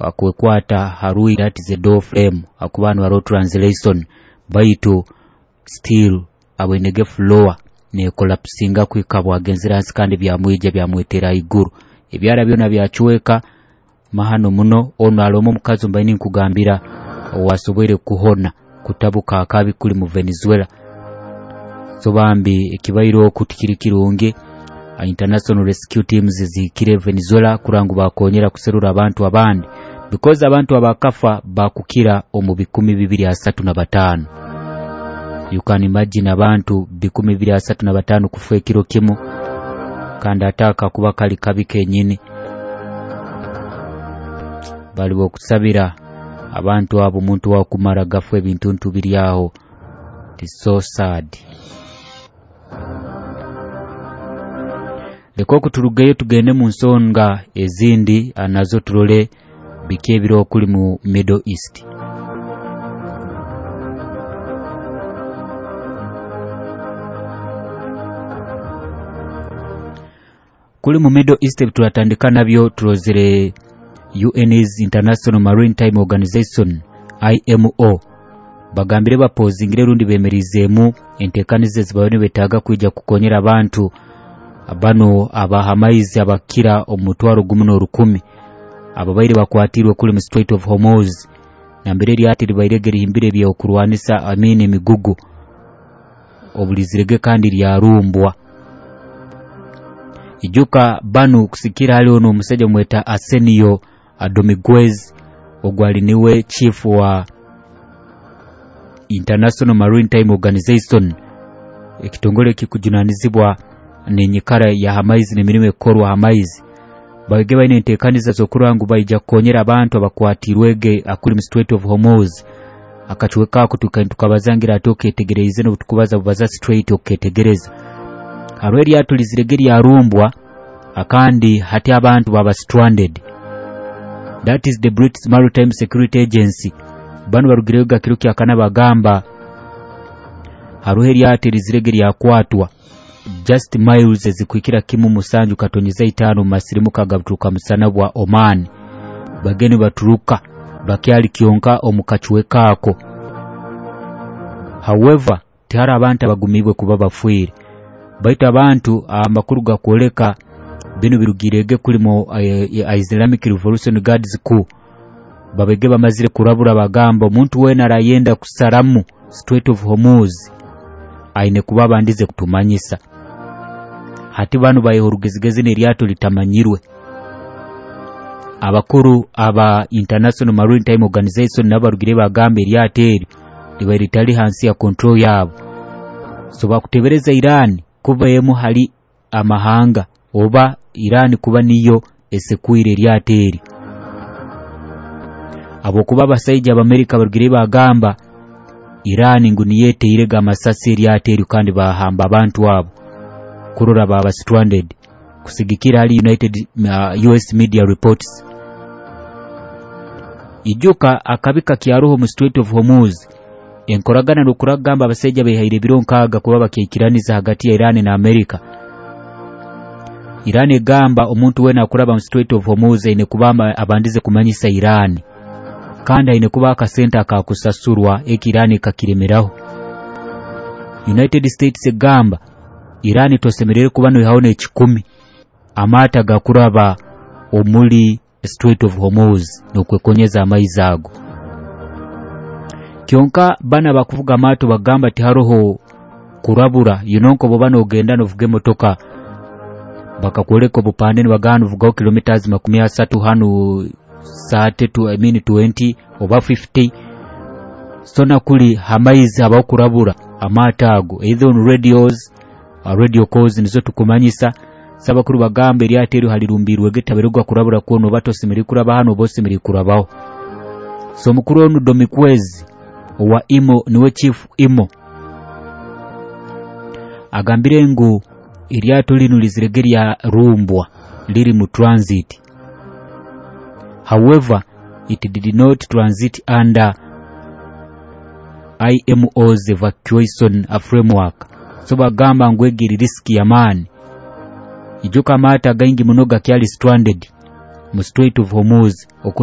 akwekwata harui that is a door frame akubanu waro translation baitu still awenege floor ne collapsinga kwikabwa agenzera kandi byamwije byamwetera iguru ebyara byona byachweka mahano muno ono alomo mukazi mbaini nkugambira wasobwere kuhona kutabuka akabi kuli mu Venezuela so bambi ekibairo okutikirikirunge international rescue teams zikire Venezuela kurangu bakonyera kuserura abantu abandi because abantu abakafa bakukira omu 235 you can imagine abantu 235 kufa ekiro kimu kandi ataka kuba kali kabi kenyini baliwo kusabira abantu abo muntu wa kumara gafwe ebintu ntubiri aho it's so sad. Leko kuturugeyo tugende mu nsonga ezindi anazo turole bikebiro okuli mu Middle East. Kuli mu Middle East tulatandika nabyo turozere UN's International Maritime Organization IMO bagambire bapozingire rundi bemerizemu entekanize zibabone betaga kwijja kukonyera abantu abano abahamaizi abakira omutwaro 10 ababaire bakwatirwe kuli mu Strait of Hormuz na mbere lyati libayiregera himbire bya okurwanisa amine migugu obulizirege kandi lyarumbwa ijuka banu kusikira ali ono omusajja mweta Arsenio Domínguez ogwali niwe chief wa International Maritime Organization ekitongole kikujunanizibwa nenyikara ya hamaizi n'emirimo ekorwa hamaizi bagege baine entekaniza zokurangu bayija konyera abantu abakwatirwege akuli mu Strait of Hormuz akachweka tukabazangira atoketegereze no tukubaza bubaza straight oketegereza harweri atuliziregeri yarumbwa akandi hati abantu baba stranded. That is the British Maritime Security Agency banu barugirega kiruki akana bagamba haruheri atuliziregeri yakwatwa just miles ezikwikira kimu musanju katonyeza 5 masirimu kagabtuka musana bwa Oman bageni baturuka bakyali kionka omukachweka ako. However tihara abantu bagumibwe kuba bafuire baita abantu amakuru gakoleka bino birugirege kulimo Islamic Revolution Guards ku babege bamazire kurabura bagamba omuntu wena arayenda kusaramu Strait of Hormuz aine kuba bandize kutumanyisa hati banu bayihurugizigeze neryato litamanyirwe abakuru aba International Maritime Organization nabarugire bagambe eryateri libaritali hansi ya control yabo so bakutebereza Iran kuba yemu hali amahanga oba Iran kuba niyo esekuire eryateri abo kuba basaija b'Amerika barugire bagamba Iran nguniyete irega amasasi eryateri kandi bahamba abantu abo kurora baba stranded kusigikira ali United US media reports ijuka akabika kyaroho mu Strait of Hormuz enkoragana nokuragamba abaseja behaire bironkaga kuba bakikiraniza hagati ya Iran na Amerika. Iran egamba omuntu wena akuraba mu Strait of Hormuz ine kubamba abandize kumanyisa Iran kandi ine kuba akasenta akakusasurwa ekirani kakiremeraho. United States egamba Iran tosemerere kubano yaone 10 amata gakuraba omuli Strait of Hormuz nokwekonyeza amaizago kyonka bana bakuvuga mato bagamba tiharoho kurabura yinonko bobano ogenda novuge motoka bakakoleko bupande bagano vuga kilometers 30 hanu saate to 20 over 50 sona kuli hamaizi abakurabura amatago either on radios radio calls nizo tukumanyisa sabakuru bagambe lyatero halirumbirwe getaberugwa kurabura kono bato simiri kuraba hano bose miri kurabaho so mukuru onu Domínguez wa IMO niwe chief IMO agambire ngo ilyato linu liziregeria rumbwa liri mu transit. However it did not transit under IMO's evacuation framework so bagamba ngwegiri riski ya mani ijuka mata gaingi munoga kyali stranded mu Strait of Hormuz